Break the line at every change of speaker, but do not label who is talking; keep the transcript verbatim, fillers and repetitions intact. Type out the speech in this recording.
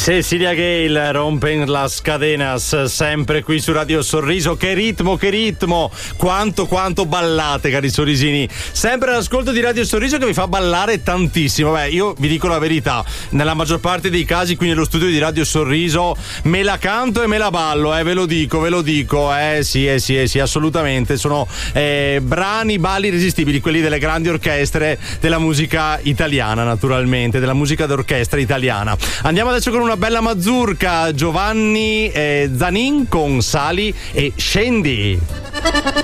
Cecilia Gale, Rompen las cadenas, sempre qui su Radio Sorriso. Che ritmo, che ritmo, quanto quanto ballate, cari sorrisini, sempre all'ascolto di Radio Sorriso, che vi fa ballare tantissimo. Beh, io vi dico la verità, nella maggior parte dei casi qui nello studio di Radio Sorriso me la canto e me la ballo, eh, ve lo dico, ve lo dico, eh sì, eh sì, eh sì, assolutamente, sono eh, brani, balli irresistibili, quelli delle grandi orchestre della musica italiana, naturalmente, della musica d'orchestra italiana. Andiamo adesso con una bella mazurka, Giovanni eh, Zanin con Sali e Scendi.